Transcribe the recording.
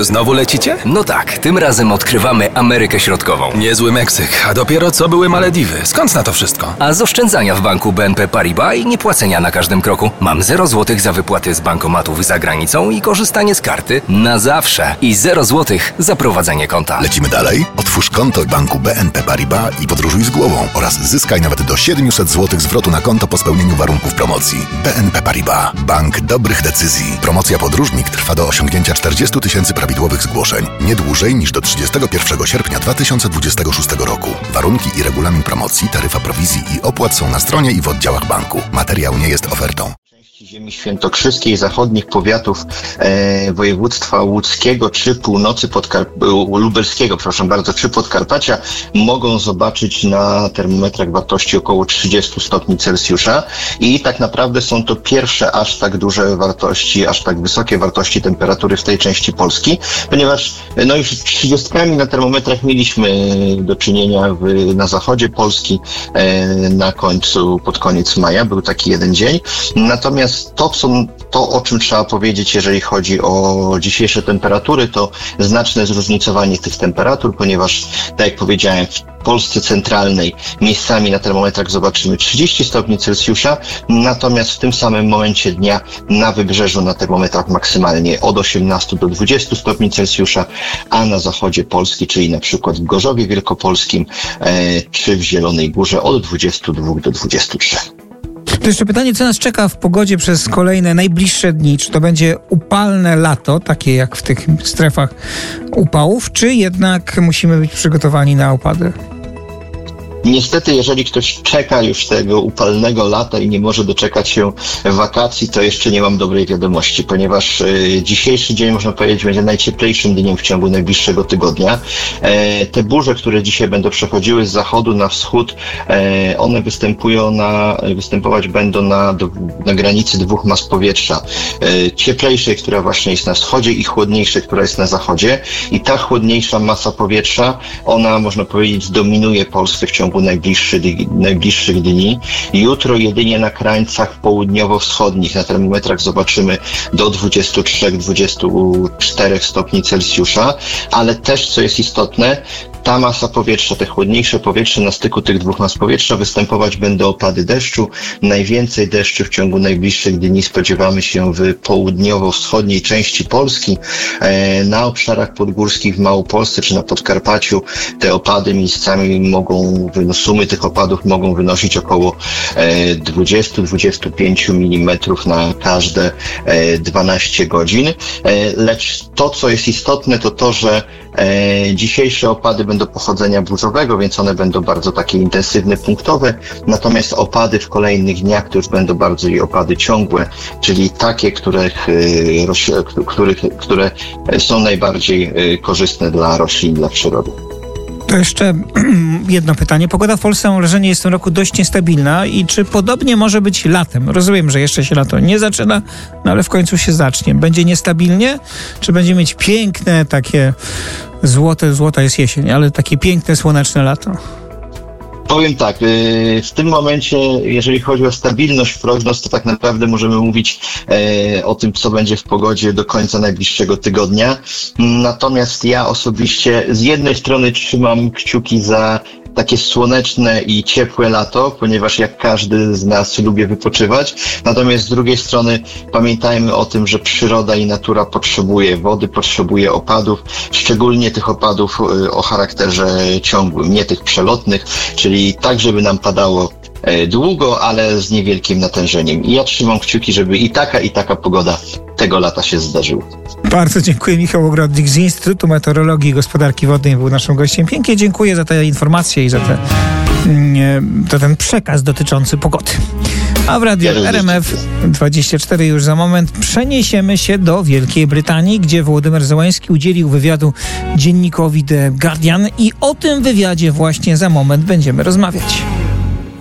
Znowu lecicie? No tak, tym razem odkrywamy Amerykę Środkową. Niezły Meksyk, a dopiero co były Malediwy. Skąd na to wszystko? A z oszczędzania w banku BNP Paribas i niepłacenia na każdym kroku. Mam 0 zł za wypłaty z bankomatów za granicą i korzystanie z karty na zawsze. I 0 zł za prowadzenie konta. Lecimy dalej? Otwórz konto w banku BNP Paribas i podróżuj z głową oraz zyskaj nawet do 700 zł zwrotu na konto po spełnieniu warunków promocji. BNP Paribas. Bank dobrych decyzji. Promocja Podróżnik trwa do osiągnięcia 40 000 prawidłowych zgłoszeń. Nie dłużej niż do 31 sierpnia 2026 roku. Warunki i regulamin promocji, taryfa prowizji i opłat są na stronie i w oddziałach banku. Materiał nie jest ofertą. Ziemi świętokrzyskiej, zachodnich powiatów województwa łódzkiego czy północy lubelskiego, czy Podkarpacia mogą zobaczyć na termometrach wartości około 30 stopni Celsjusza i tak naprawdę są to pierwsze aż tak duże wartości, aż tak wysokie wartości temperatury w tej części Polski, ponieważ już z 30 na termometrach mieliśmy do czynienia na zachodzie Polski pod koniec maja, był taki jeden dzień, natomiast to, o czym trzeba powiedzieć, jeżeli chodzi o dzisiejsze temperatury, to znaczne zróżnicowanie tych temperatur, ponieważ, tak jak powiedziałem, w Polsce centralnej miejscami na termometrach zobaczymy 30 stopni Celsjusza, natomiast w tym samym momencie dnia na wybrzeżu na termometrach maksymalnie od 18 do 20 stopni Celsjusza, a na zachodzie Polski, czyli na przykład w Gorzowie Wielkopolskim czy w Zielonej Górze od 22 do 23. To jeszcze pytanie, co nas czeka w pogodzie przez kolejne najbliższe dni? Czy to będzie upalne lato, takie jak w tych strefach upałów, czy jednak musimy być przygotowani na opady? Niestety, jeżeli ktoś czeka już tego upalnego lata i nie może doczekać się wakacji, to jeszcze nie mam dobrej wiadomości, ponieważ dzisiejszy dzień, można powiedzieć, będzie najcieplejszym dniem w ciągu najbliższego tygodnia. Te burze, które dzisiaj będą przechodziły z zachodu na wschód, one występować będą na granicy dwóch mas powietrza. Cieplejszej, która właśnie jest na wschodzie, i chłodniejszej, która jest na zachodzie. I ta chłodniejsza masa powietrza, ona, można powiedzieć, zdominuje Polskę w ciągu najbliższych dni. Jutro jedynie na krańcach południowo-wschodnich na termometrach zobaczymy do 23-24 stopni Celsjusza, ale też, co jest istotne, ta masa powietrza, te chłodniejsze powietrze, na styku tych dwóch mas powietrza występować będą opady deszczu. Najwięcej deszczu w ciągu najbliższych dni spodziewamy się w południowo-wschodniej części Polski. Na obszarach podgórskich w Małopolsce czy na Podkarpaciu te opady miejscami sumy tych opadów mogą wynosić około 20-25 mm na każde 12 godzin. Lecz to, co jest istotne, to to, że dzisiejsze opady będą pochodzenia burzowego, więc one będą bardzo takie intensywne, punktowe, natomiast opady w kolejnych dniach to już będą bardziej opady ciągłe, czyli takie, które są najbardziej korzystne dla roślin, dla przyrody. To jeszcze jedno pytanie. Pogoda w Polsce, mam wrażenie, jest w tym roku dość niestabilna i czy podobnie może być latem? Rozumiem, że jeszcze się lato nie zaczyna, no ale w końcu się zacznie. Będzie niestabilnie? Czy będzie mieć piękne, takie złota jest jesień, ale takie piękne, słoneczne lato? Powiem tak, w tym momencie, jeżeli chodzi o stabilność prognoz, to tak naprawdę możemy mówić o tym, co będzie w pogodzie do końca najbliższego tygodnia. Natomiast ja osobiście z jednej strony trzymam kciuki za takie słoneczne i ciepłe lato, ponieważ jak każdy z nas lubię wypoczywać. Natomiast z drugiej strony pamiętajmy o tym, że przyroda i natura potrzebuje wody, potrzebuje opadów, szczególnie tych opadów o charakterze ciągłym, nie tych przelotnych, czyli tak, żeby nam padało długo, ale z niewielkim natężeniem. I ja trzymam kciuki, żeby i taka pogoda tego lata się zdarzyła. Bardzo dziękuję. Michał Ogrodnik z Instytutu Meteorologii i Gospodarki Wodnej był naszym gościem. Pięknie dziękuję za te informacje i za ten przekaz dotyczący pogody. A w radiu RMF24 już za moment przeniesiemy się do Wielkiej Brytanii, gdzie Wołodymyr Zełański udzielił wywiadu dziennikowi The Guardian i o tym wywiadzie właśnie za moment będziemy rozmawiać.